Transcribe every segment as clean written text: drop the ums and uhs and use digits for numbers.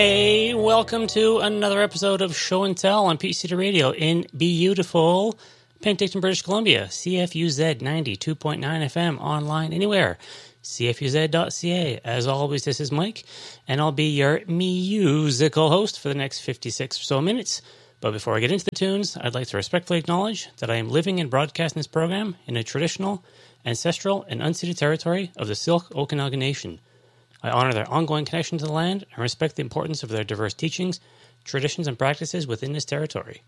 Hey, welcome to another episode of Show and Tell on PCT Radio in beautiful Penticton, British Columbia. CFUZ 92.9 FM, online anywhere. CFUZ.ca. As always, this is Mike, and I'll be your musical host for the next 56 or so minutes. But before I get into the tunes, I'd like to respectfully acknowledge that I am living and broadcasting this program in a traditional, ancestral, and unceded territory of the Syilx Okanagan Nation. I honor their ongoing connection to the land and respect the importance of their diverse teachings, traditions, and practices within this territory.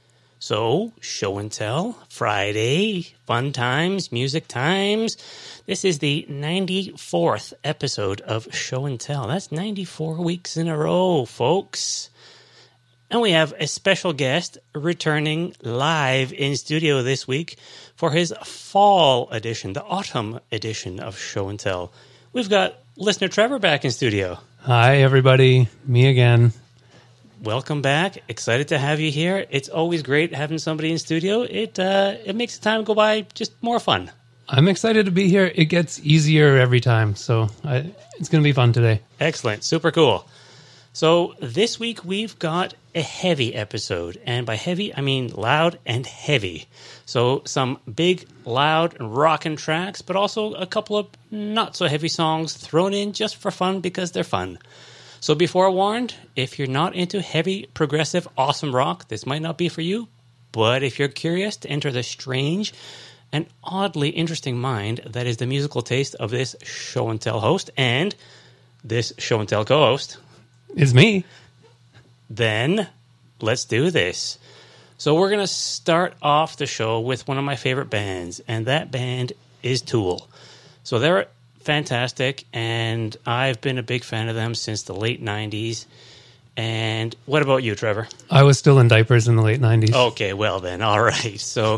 So, Show and Tell, Friday, fun times, music times. This is the 94th episode of Show and Tell. That's 94 weeks in a row, folks. And we have a special guest returning live in studio this week for his fall edition, the autumn edition of Show and Tell. We've got listener Trevor back in studio. Hi, everybody. Me again. Welcome back. Excited to have you here. It's always great having somebody in studio. It makes the time go by just more fun. I'm excited to be here. It gets easier every time, so it's going to be fun today. Excellent. Super cool. So this week we've got a heavy episode, and by heavy I mean loud and heavy. So some big, loud, rockin' tracks, but also a couple of not so heavy songs thrown in just for fun because they're fun. So be forewarned, if you're not into heavy, progressive, awesome rock, this might not be for you. But if you're curious to enter the strange and oddly interesting mind that is the musical taste of this Show and Tell host and this Show and Tell co-host, it's me. Then let's do this. So we're going to start off the show with one of my favorite bands, and that band is Tool. So they're fantastic, and I've been a big fan of them since the late 90s. And what about you, Trevor? I was still in diapers in the late 90s. Okay, well then, all right. So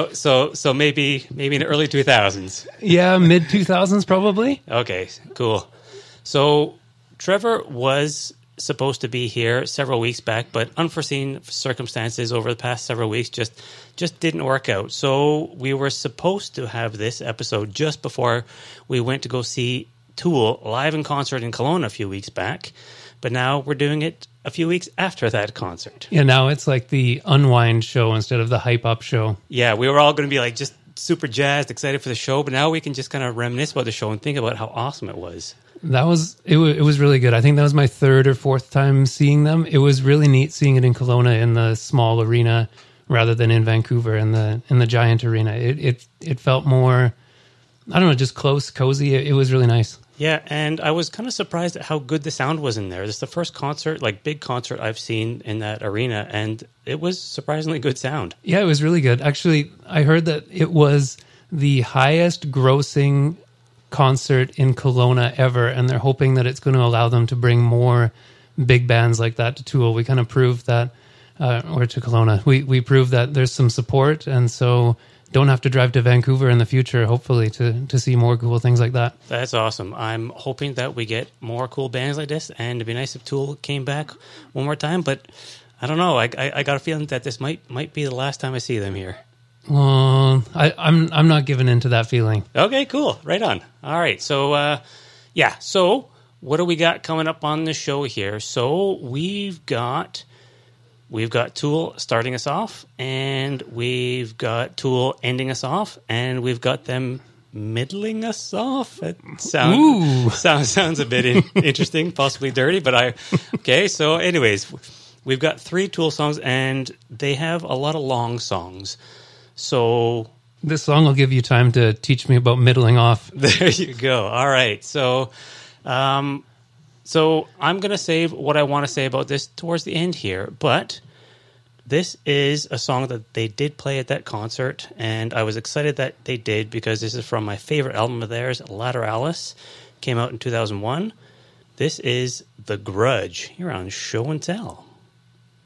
maybe in the early 2000s. Yeah, mid 2000s probably. Okay, cool. So Trevor was supposed to be here several weeks back, but unforeseen circumstances over the past several weeks just didn't work out. So we were supposed to have this episode just before we went to go see Tool live in concert in Kelowna a few weeks back, but now we're doing it a few weeks after that concert. Yeah, now it's like the unwind show instead of the hype up show. Yeah, we were all going to be like just super jazzed, excited for the show, but now we can just kind of reminisce about the show and think about how awesome it was. It was really good. I think that was my third or fourth time seeing them. It was really neat seeing it in Kelowna in the small arena rather than in Vancouver in the giant arena. It felt more, I don't know, just close, cozy. It was really nice. Yeah, and I was kind of surprised at how good the sound was in there. This is the first concert, like big concert I've seen in that arena, and it was surprisingly good sound. Yeah, it was really good. Actually, I heard that it was the highest grossing concert in Kelowna ever, and they're hoping that it's going to allow them to bring more big bands like that to Tool. We kind of proved that, or to Kelowna. We proved that there's some support, and so don't have to drive to Vancouver in the future, hopefully, to see more cool things like that. That's awesome. I'm hoping that we get more cool bands like this, and it'd be nice if Tool came back one more time, but I don't know. I got a feeling that this might be the last time I see them here. Well, I'm not giving in to that feeling. Okay, cool. Right on. All right. So, So, what do we got coming up on the show here? So, we've got Tool starting us off, and we've got Tool ending us off, and we've got them middling us off. It sounds a bit interesting, possibly dirty, but okay. So, anyways, we've got 3 Tool songs, and they have a lot of long songs. So this song will give you time to teach me about middling off. There you go. All right. So I'm going to save what I want to say about this towards the end here, but this is a song that they did play at that concert, and I was excited that they did because this is from my favorite album of theirs, Lateralis. Came out in 2001. This is The Grudge here on Show and Tell.